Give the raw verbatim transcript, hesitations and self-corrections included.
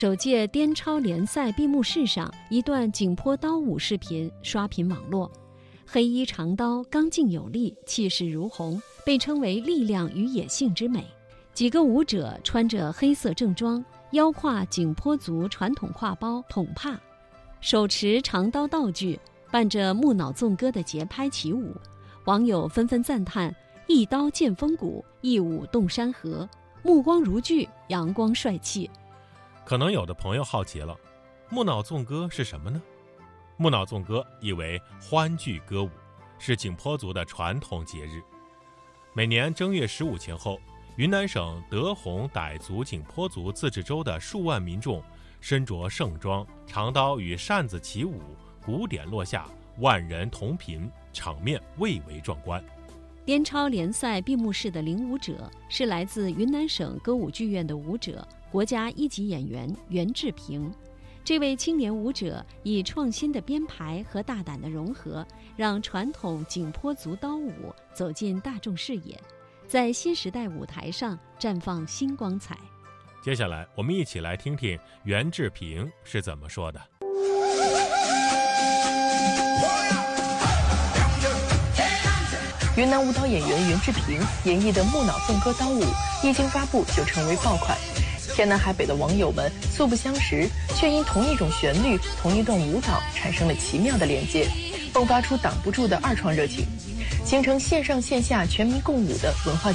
首届滇超联赛闭幕式上，一段景颇刀舞视频刷屏网络。黑衣长刀刚劲有力，气势如虹，被称为力量与野性之美。几个舞者穿着黑色正装，腰挎景颇族传统挎包统帕，手持长刀道具，伴着木脑纵歌的节拍起舞。网友纷纷赞叹：一刀见风骨，一舞动山河，目光如炬，阳光帅气。 可能有的朋友好奇了，木脑纵歌是什么呢？木脑纵歌意为欢聚歌舞，是景颇族的传统节日。每年正月十五前后，云南省德宏傣族景颇族自治州的数万民众身着盛装，长刀与扇子起舞，鼓点落下，万人同频，场面蔚为壮观。 滇超联赛闭幕式的领舞者是来自云南省歌舞剧院的舞者，国家一级演员袁志平。这位青年舞者以创新的编排和大胆的融合，让传统景颇族刀舞走进大众视野，在新时代舞台上绽放新光彩。 接下来我们一起来听听袁志平是怎么说的。 云南舞蹈演员袁志平演绎的木脑纵歌刀舞一经发布就成为爆款，天南海北的网友们素不相识，却因同一种旋律、同一段舞蹈产生了奇妙的连接，迸发出挡不住的二创热情，形成线上线下全民共舞的文化